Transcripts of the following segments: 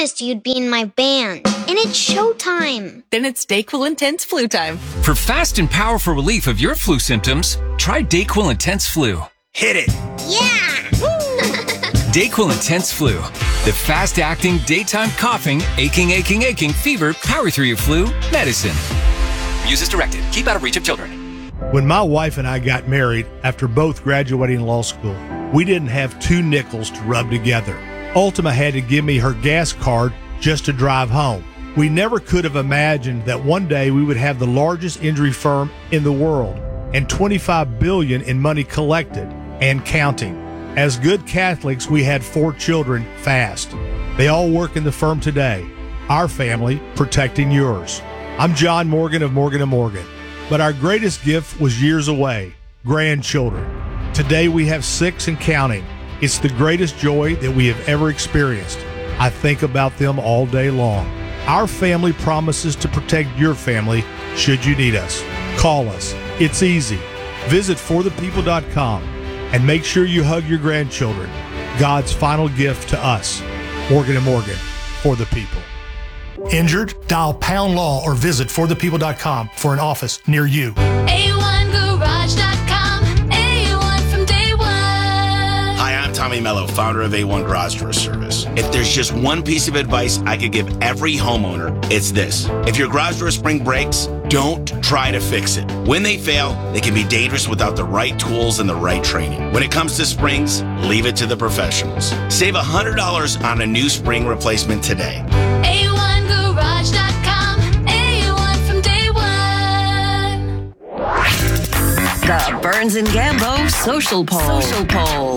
promised you'd be in my band. And it's showtime. Then it's DayQuil Intense Flu time. For fast and powerful relief of your flu symptoms, try DayQuil Intense Flu. Hit it. Yeah! DayQuil Intense Flu. The fast-acting, daytime coughing, aching, fever, power through your flu medicine. Use as directed. Keep out of reach of children. When my wife and I got married after both graduating law school, we didn't have 2 nickels to rub together. Ultima had to give me her gas card just to drive home. We never could have imagined that one day we would have the largest injury firm in the world and $25 billion in money collected and counting. As good Catholics, we had 4 children fast. They all work in the firm today. Our family protecting yours. I'm John Morgan of Morgan & Morgan. But our greatest gift was years away, grandchildren. Today we have 6 and counting. It's the greatest joy that we have ever experienced. I think about them all day long. Our family promises to protect your family should you need us. Call us. It's easy. Visit forthepeople.com and make sure you hug your grandchildren. God's final gift to us. Morgan & Morgan, for the people. Injured? Dial Pound Law or visit forthepeople.com for an office near you. A1Garage.com. A1 from day one. Hi, I'm Tommy Mello, founder of A1 Garage Door Service. If there's just one piece of advice I could give every homeowner, it's this. If your garage door spring breaks, don't try to fix it. When they fail, they can be dangerous without the right tools and the right training. When it comes to springs, leave it to the professionals. Save $100 on a new spring replacement today. A1Garage.com. A1 from day one. The Burns and Gambo Social Poll.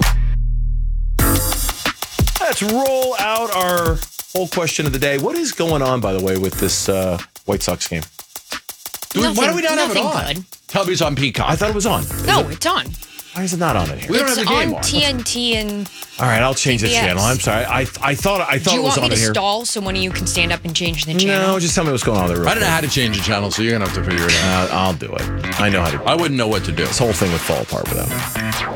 Let's roll out our whole question of the day. What is going on, by the way, with this White Sox game? Why do we not have it on? Good. Tell me it's on Peacock. I thought it was on. No, it's on. Why is it not on it here? We don't It's have the game on on. TNT and All right, I'll change the CBS. channel. I'm sorry. I thought do it you was want me on to it here. stall so one of you can stand up and change the channel? No, just tell me what's going on there. Real I don't know quick. how to change the channel, so you're going to have to figure it out. I'll do it. I know how to. I wouldn't know what to do. This whole thing would fall apart without me.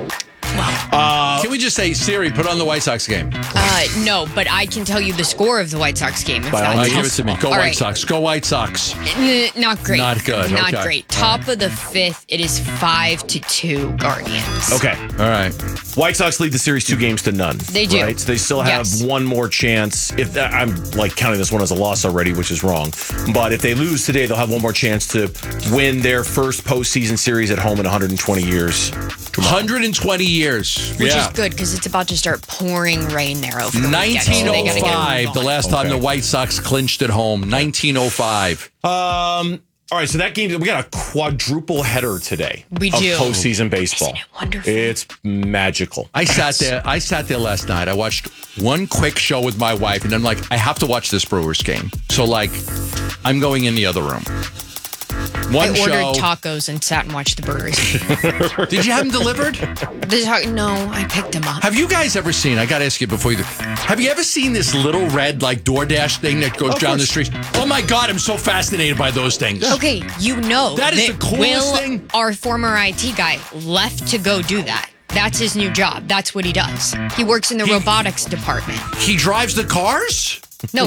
Can we just say, Siri, put on the White Sox game? No, but I can tell you the score of the White Sox game. If By all that's means. Give it to me. Go All White right. Sox. Go White Sox. Not great. Not good. Not Okay. great. Top of the 5th, it is 5-2 Guardians. Okay. All right. White Sox lead the series 2-0. They do. Right? So they still have Yes. one more chance. If I'm like counting this one as a loss already, which is wrong. But if they lose today, they'll have one more chance to win their first postseason series at home in 120 years. 120 years. Which yeah. is good because it's about to start pouring rain there over the weekend. So they gotta get it 1905, the last time Okay. the White Sox clinched at home. 1905. All right, so that game, we got a quadruple header today. We do. Of postseason baseball. Isn't it wonderful? It's magical. I sat there last night. I watched one quick show with my wife, and I'm like, I have to watch this Brewers game. So, like, I'm going in the other room. One I ordered show. tacos and sat and watched the Brewers. Did you have them delivered? No, I picked them up. Have you guys ever seen, I got to ask you before you do, have you ever seen this little red, like, DoorDash thing that goes down the street? Oh, my God, I'm so fascinated by those things. Okay, you know That is the coolest Will, thing. our former IT guy, left to go do that. That's his new job. That's what he does. He works in the robotics department. He drives the cars?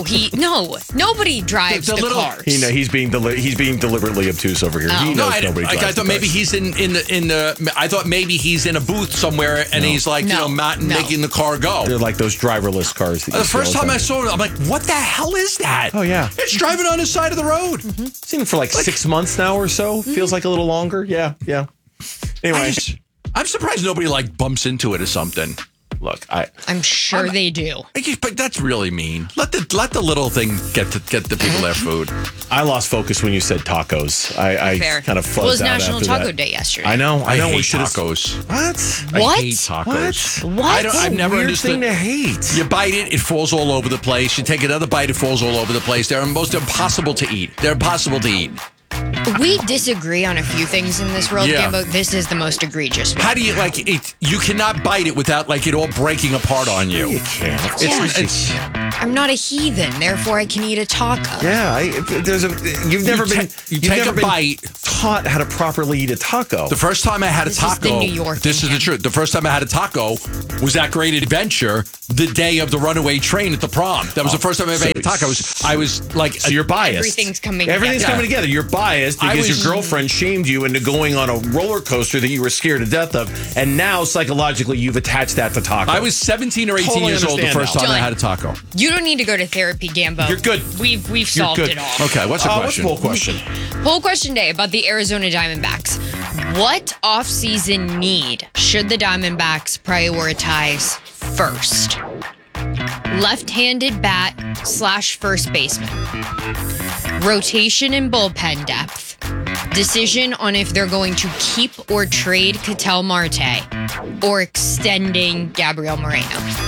Nobody drives The the little- cars. He's being deliberately obtuse over here. He knows nobody drives I thought the maybe cars. he's in the. I thought maybe he's in a booth somewhere and he's like, making the car go. They're like those driverless cars. That you The see first all time I time. saw it, I'm like, what the hell is that? Oh, yeah. It's driving on the side of the road. Seen it for like 6 months now or so. Feels like a little longer. Yeah. Anyway, I'm surprised nobody like bumps into it or something. look, I'm sure they do. But that's really mean. Let the little thing get the people their food. I lost focus when you said tacos. I Fair. kind of fuzzed It was out National after Taco that. Day yesterday. I know. I hate we should tacos. What? I What? hate tacos. What? I've never Weird understood. thing to hate. You bite it, it falls all over the place. You take another bite, it falls all over the place. They're almost impossible to eat. They're impossible to eat. We disagree on a few things in this world, Yeah. Gambo. This is the most egregious one. How do you like it? You cannot bite it without like it all breaking apart on you. You can't. It's I'm not a heathen, therefore I can eat a taco. Yeah, you've never been. you you've take never a been bite. Taught how to proper eat a taco. The first time I had a This is the taco, New York this is thing, the truth. The first time I had a taco was that great adventure the day of the runaway train at the prom. That was the first time I ever ate a taco. I was like, So you're biased. Everything's coming Everything's together. coming together. You're biased because your girlfriend shamed you into going on a roller coaster that you were scared to death of, and now psychologically you've attached that to taco. I was 17 or 18 Totally years old the understand first now. time I Done. had a taco. You don't need to go to therapy, Gambo. You're good. We've solved good. it all. Okay, what's the question? What's the poll question? Poll question day about the Arizona Diamondbacks. What offseason need should the Diamondbacks prioritize first? Left-handed bat / first baseman. Rotation and bullpen depth. Decision on if they're going to keep or trade Ketel Marte. Or extending Gabriel Moreno.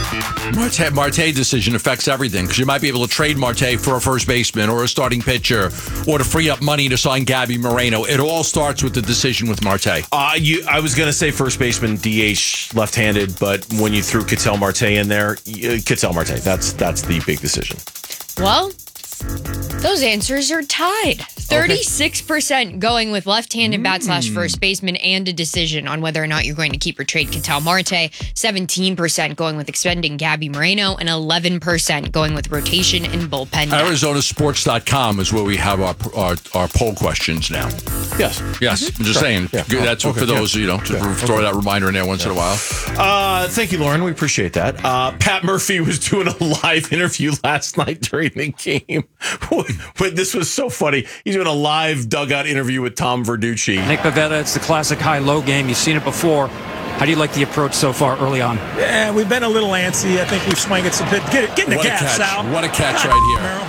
Marte decision affects everything because you might be able to trade Marte for a first baseman or a starting pitcher or to free up money to sign Gabby Moreno. It all starts with the decision with Marte. I was going to say first baseman, DH, left-handed, but when you threw Ketel Marte in there, Ketel Marte, that's the big decision. Well, those answers are tied. 36% going with left-handed bat / first baseman and a decision on whether or not you're going to keep or trade Ketel Marte. 17% going with extending Gabby Moreno, and 11% going with rotation and bullpen depth. ArizonaSports.com is where we have our poll questions now. Yes. Yes, I'm just saying. Yeah. That's Okay. for those, to throw that reminder in there once in a while. Thank you, Lauren. We appreciate that. Pat Murphy was doing a live interview last night during the game. But this was so funny. He's doing a live dugout interview with Tom Verducci. Nick Pivetta, it's the classic high-low game. You've seen it before. How do you like the approach so far early on? Yeah, we've been a little antsy. I think we've swung it some bit. Getting the What a gas catch. out. What a catch God, right here. Merrill.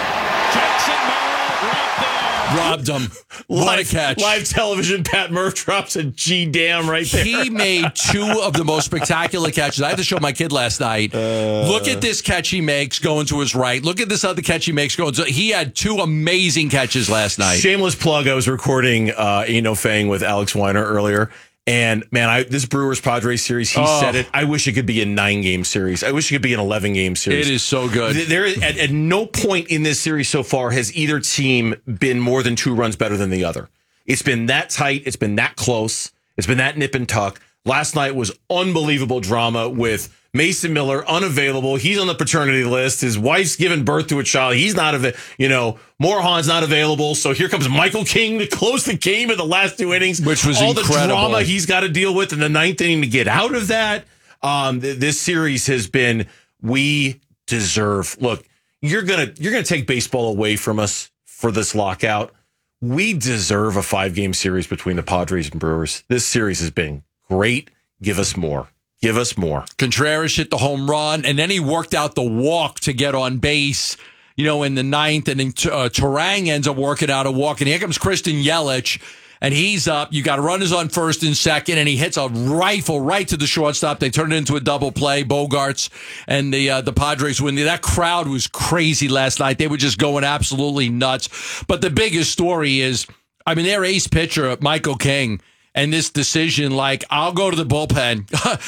Robbed him. What a catch. Live television, Pat Murph drops a G-damn right there. He made two of the most spectacular catches. I had to show my kid last night. Look at this catch he makes going to his right. Look at this other catch he makes going to. He had two amazing catches last night. Shameless plug. I was recording Ain't No Fang with Alex Weiner earlier. And man, this Brewers Padres series, he said it. I wish it could be a 9-game series. I wish it could be an 11-game series. It is so good. There is at no point in this series so far has either team been more than 2 runs better than the other. It's been that tight. It's been that close. It's been that nip and tuck. Last night was unbelievable drama with Mason Miller unavailable. He's on the paternity list. His wife's given birth to a child. He's not Morejon's not available. So here comes Michael King to close the game in the last 2 innings, which was all incredible. the drama he's got to deal with in the 9th inning to get out of that. This series has been. We deserve. Look, you're gonna take baseball away from us for this lockout. We deserve a 5-game series between the Padres and Brewers. This series has been great. Give us more. Give us more. Contreras hit the home run, and then he worked out the walk to get on base, in the 9th, and then Turang ends up working out a walk, and here comes Christian Yelich, and he's up. You got runners on first and second, and he hits a rifle right to the shortstop. They turn it into a double play. Bogarts and the Padres win. That crowd was crazy last night. They were just going absolutely nuts. But the biggest story is, their ace pitcher, Michael King, and this decision, I'll go to the bullpen.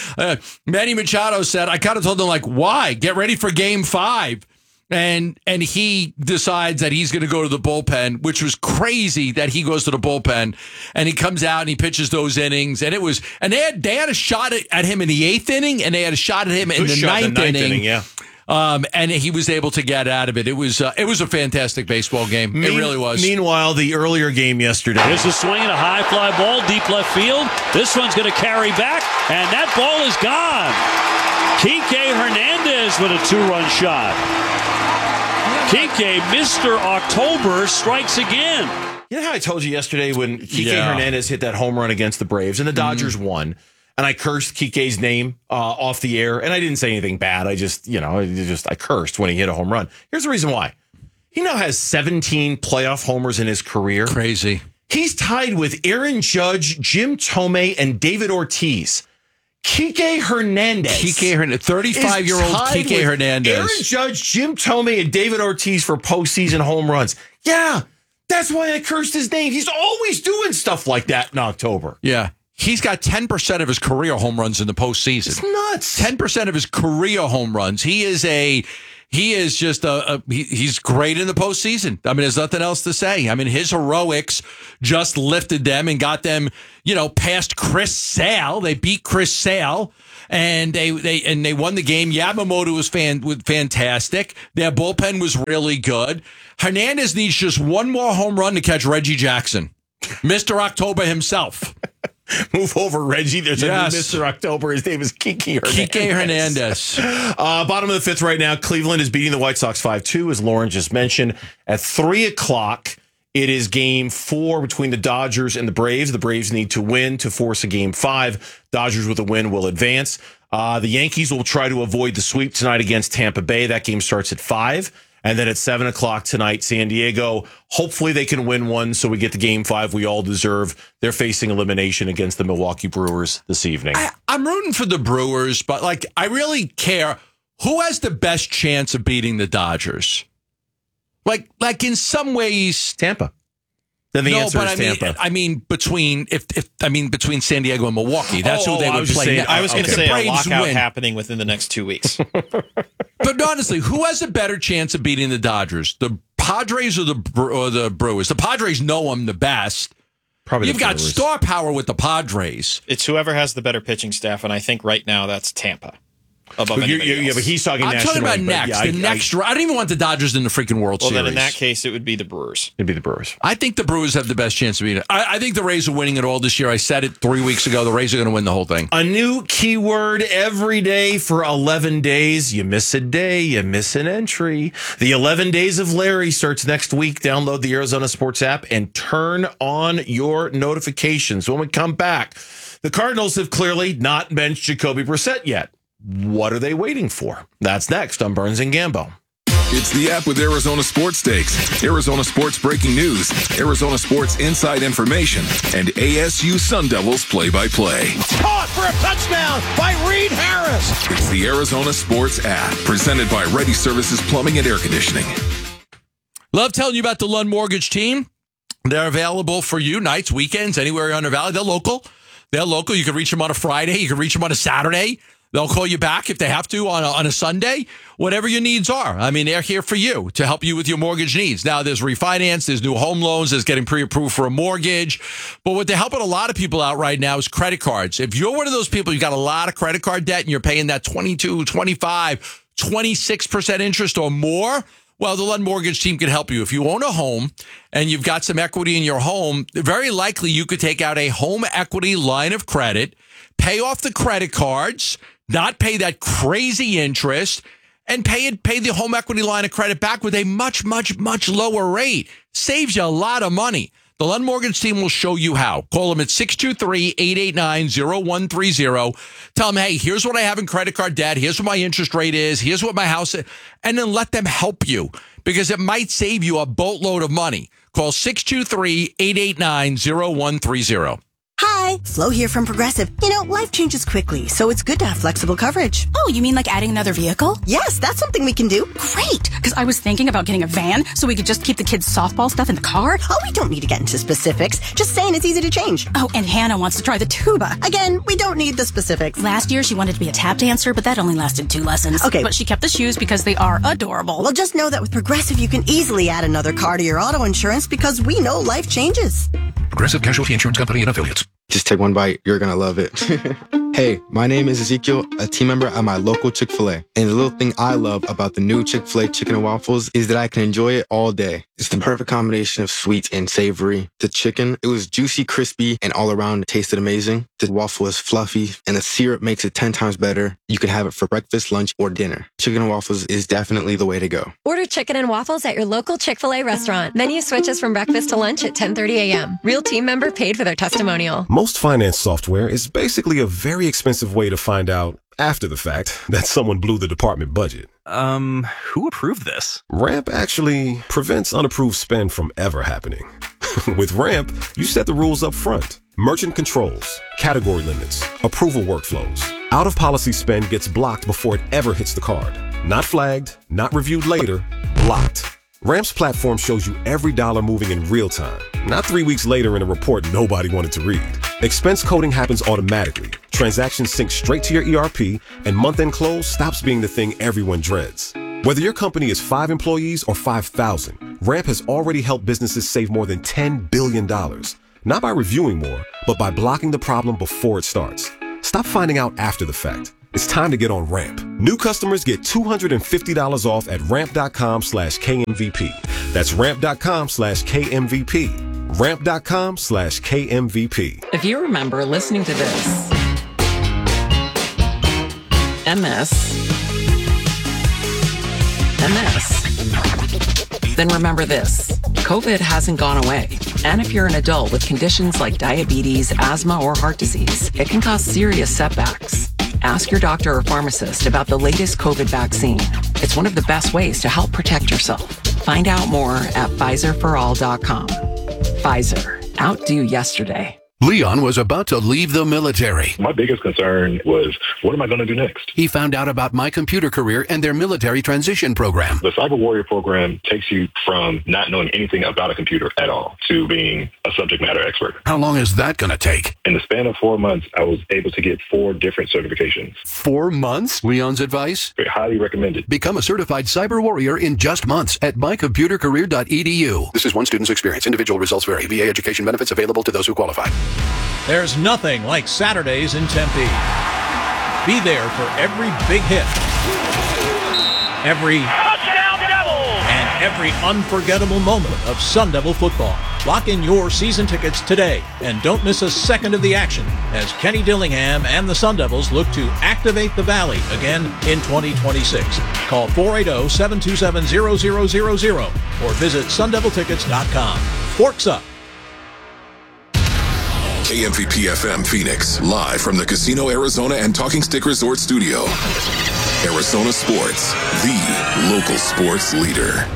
Manny Machado said, I kind of told them, why? Get ready for game 5. And he decides that he's going to go to the bullpen, which was crazy that he goes to the bullpen. And he comes out and he pitches those innings. And they had a shot at him in the 8th inning, and they had a shot at him in the 9th inning. Yeah. And he was able to get out of it. It was a fantastic baseball game. It really was. Meanwhile, the earlier game yesterday. Here's a swing and a high fly ball, deep left field. This one's going to carry back, and that ball is gone. Kike Hernandez with a 2-run shot. Kike, Mr. October, strikes again. You know how I told you yesterday when Kike Hernandez hit that home run against the Braves and the Dodgers won, and I cursed Kike's name off the air, and I didn't say anything bad. I just, I cursed when he hit a home run. Here's the reason why. He now has 17 playoff homers in his career. Crazy. He's tied with Aaron Judge, Jim Thome, and David Ortiz. Kike Hernandez. 35-year-old Kike Hernandez. Aaron Judge, Jim Thome, and David Ortiz for postseason home runs. Yeah, That's why I cursed his name. He's always doing stuff like that in October. Yeah. He's got 10% of his career home runs in the postseason. It's nuts. 10% of his career home runs. He's great in the postseason. I mean, there's nothing else to say. I mean, his heroics just lifted them and got them, past Chris Sale. They beat Chris Sale. And they won the game. Yamamoto was fantastic. Their bullpen was really good. Hernandez needs just one more home run to catch Reggie Jackson, Mr. October himself. Move over, Reggie. There's a new Mr. October. His name is Kike Hernandez. Kike Hernandez. Bottom of the fifth right now. Cleveland is beating the White Sox 5-2, as Lauren just mentioned. At 3 o'clock, it is game 4 between the Dodgers and the Braves. The Braves need to win to force a game 5. Dodgers with a win will advance. The Yankees will try to avoid the sweep tonight against Tampa Bay. That game starts at 5. And then at 7 o'clock tonight, San Diego, hopefully they can win one so we get the game 5 we all deserve. They're facing elimination against the Milwaukee Brewers this evening. I'm rooting for the Brewers, but I really care who has the best chance of beating the Dodgers. Like in some ways, Tampa. Then the answer is Tampa. Between San Diego and Milwaukee, that's who they would play. I was going to say a lockout win. happening within the next 2 weeks. But honestly, who has a better chance of beating the Dodgers? The Padres or the Brewers? The Padres know them the best. Probably you've got star power with the Padres. It's whoever has the better pitching staff, and I think right now that's Tampa. Above anybody else. But he's talking I'm talking about next. I don't even want the Dodgers in the freaking World Series. Well, then in that case, it would be the Brewers. It'd be the Brewers. I think the Brewers have the best chance of beating it. I think the Rays are winning it all this year. I said it 3 weeks ago. The Rays are going to win the whole thing. A new keyword every day for 11 days. You miss a day, you miss an entry. The 11 Days of Larry starts next week. Download the Arizona Sports app and turn on your notifications. When we come back, the Cardinals have clearly not benched Jacoby Brissett yet. What are they waiting for? That's next on Burns and Gambo. It's the app with Arizona Sports Stakes, Arizona Sports breaking news, Arizona Sports inside information, and ASU Sun Devils play-by-play. Caught for a touchdown by Reed Harris. It's the Arizona Sports app, presented by Ready Services Plumbing and Air Conditioning. Love telling you about the Lund Mortgage team. They're available for you nights, weekends, anywhere in the Valley. They're local. You can reach them on a Friday. You can reach them on a Saturday. They'll call you back if they have to on a Sunday, whatever your needs are. I mean, they're here for you to help you with your mortgage needs. Now, there's refinance, there's new home loans, there's getting pre-approved for a mortgage. But what they're helping a lot of people out right now is credit cards. If you're one of those people, you got a lot of credit card debt and you're paying that 22, 25, 26% interest or more, well, the Lund Mortgage team can help you. If you own a home and you've got some equity in your home, very likely you could take out a home equity line of credit, pay off the credit cards, not pay that crazy interest, and pay the home equity line of credit back with a much, much, much lower rate. Saves you a lot of money. The Lund Mortgage team will show you how. Call them at 623-889-0130. Tell them, hey, here's what I have in credit card debt. Here's what my interest rate is. Here's what my house is. And then let them help you because it might save you a boatload of money. Call 623-889-0130. Hi, Flo here from Progressive. You know, life changes quickly, so it's good to have flexible coverage. Oh, you mean like adding another vehicle? Yes, that's something we can do. Great, because I was thinking about getting a van so we could just keep the kids' softball stuff in the car. Oh, we don't need to get into specifics. Just saying it's easy to change. Oh, and Hannah wants to try the tuba. Again, we don't need the specifics. Last year, she wanted to be a tap dancer, but that only lasted 2 lessons. Okay. But she kept the shoes because they are adorable. Well, just know that with Progressive, you can easily add another car to your auto insurance because we know life changes. Progressive Casualty Insurance Company and Affiliates. Just take one bite. You're going to love it. Hey, my name is Ezekiel, a team member at my local Chick-fil-A. And the little thing I love about the new Chick-fil-A chicken and waffles is that I can enjoy it all day. It's the perfect combination of sweet and savory. The chicken, it was juicy, crispy, and all around it tasted amazing. The waffle is fluffy, and the syrup makes it 10 times better. You can have it for breakfast, lunch, or dinner. Chicken and waffles is definitely the way to go. Order chicken and waffles at your local Chick-fil-A restaurant. Menu switches from breakfast to lunch at 10:30 a.m. Real team member paid for their testimonial. Most finance software is basically a very expensive way to find out after the fact that someone blew the department budget. Who approved this? Ramp actually prevents unapproved spend from ever happening. With Ramp, you set the rules up front. Merchant controls, category limits, approval workflows. Out-of-policy spend gets blocked before it ever hits the card. Not flagged, not reviewed later, blocked. Ramp's platform shows you every dollar moving in real time, not 3 weeks later in a report nobody wanted to read. Expense coding happens automatically. Transactions sync straight to your ERP, and month-end close stops being the thing everyone dreads. Whether your company is 5 employees or 5,000, Ramp has already helped businesses save more than $10 billion. Not by reviewing more, but by blocking the problem before it starts. Stop finding out after the fact. It's time to get on Ramp. New customers get $250 off at ramp.com/KMVP. That's ramp.com/KMVP. Ramp.com/KMVP. If you remember listening to this, MS, then remember this. COVID hasn't gone away. And if you're an adult with conditions like diabetes, asthma, or heart disease, it can cause serious setbacks. Ask your doctor or pharmacist about the latest COVID vaccine. It's one of the best ways to help protect yourself. Find out more at PfizerForAll.com. Pfizer. Outdo yesterday. Leon was about to leave the military. My biggest concern was, what am I going to do next? He found out about My Computer Career and their military transition program. The Cyber Warrior program takes you from not knowing anything about a computer at all to being a subject matter expert. How long is that going to take? In the span of 4 months, I was able to get 4 different certifications. 4 months? Leon's advice? Highly recommended. Become a certified cyber warrior in just months at mycomputercareer.edu. This is one student's experience. Individual results vary. VA education benefits available to those who qualify. There's nothing like Saturdays in Tempe. Be there for every big hit, every touchdown Devils, and every unforgettable moment of Sun Devil football. Lock in your season tickets today and don't miss a second of the action as Kenny Dillingham and the Sun Devils look to activate the Valley again in 2026. Call 480-727-0000 or visit sundeviltickets.com. Forks up. KMVP FM Phoenix, live from the Casino Arizona and Talking Stick Resort Studio. Arizona Sports, the local sports leader.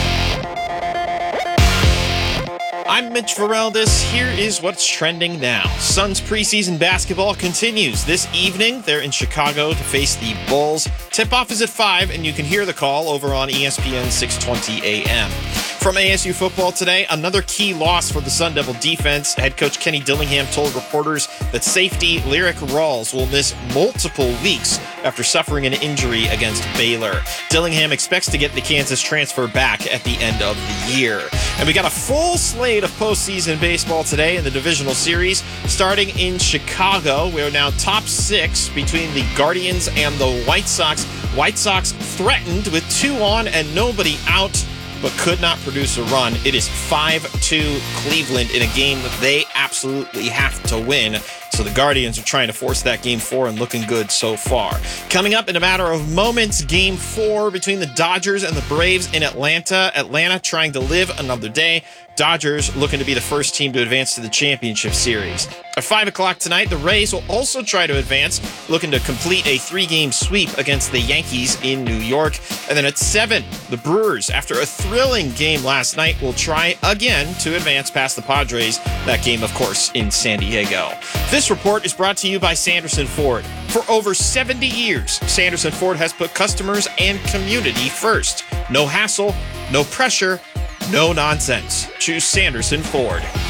I'm Mitch Vareldis. Here is what's trending now. Suns preseason basketball continues this evening. They're in Chicago to face the Bulls. Tip-off is at 5, and you can hear the call over on ESPN 620 AM. From ASU football today, another key loss for the Sun Devil defense. Head coach Kenny Dillingham told reporters that safety Lyric Rawls will miss multiple weeks after suffering an injury against Baylor. Dillingham expects to get the Kansas transfer back at the end of the year. And we got a full slate of postseason baseball today in the divisional series, starting in Chicago. We're now top 6 between the Guardians and the White Sox. White Sox threatened with 2 on and nobody out, but could not produce a run. It is 5-2 Cleveland in a game that they absolutely have to win. So the Guardians are trying to force that Game 4 and looking good so far. Coming up in a matter of moments, Game 4 between the Dodgers and the Braves in Atlanta. Atlanta trying to live another day. Dodgers looking to be the first team to advance to the championship series. At 5 o'clock tonight, the Rays will also try to advance, looking to complete a 3-game sweep against the Yankees in New York. And then at 7, the Brewers, after a thrilling game last night, will try again to advance past the Padres. That game, of course, in San Diego. This report is brought to you by Sanderson Ford. For over 70 years, Sanderson Ford has put customers and community first. No hassle, no pressure, no nonsense. Choose Sanderson Ford.